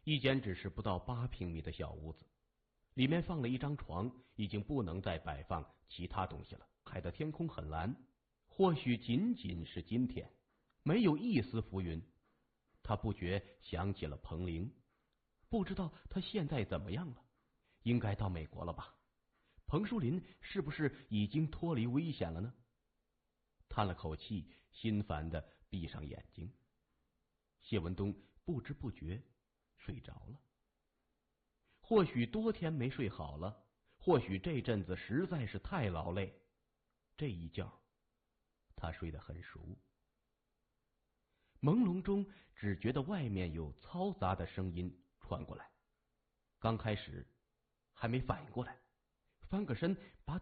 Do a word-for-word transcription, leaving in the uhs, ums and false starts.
一间只是不到八平米的小屋子，里面放了一张床，已经不能再摆放其他东西了。海的天空很蓝，或许仅仅是今天，没有一丝浮云。他不觉想起了彭玲，不知道他现在怎么样了，应该到美国了吧？彭树林是不是已经脱离危险了呢？叹了口气，心烦的闭上眼睛。谢文东不知不觉睡着了。或许多天没睡好了，或许这阵子实在是太劳累，这一觉他睡得很熟。朦胧中只觉得外面有嘈杂的声音传过来，刚开始还没反应过来，翻个身把